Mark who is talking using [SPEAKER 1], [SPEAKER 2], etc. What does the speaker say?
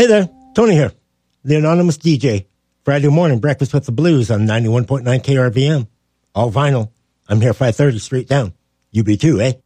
[SPEAKER 1] Hey there, Tony here, the anonymous DJ. Friday morning, Breakfast with the Blues on 91.9 KRVM. All vinyl. I'm here 5:30 straight down. You be too, eh?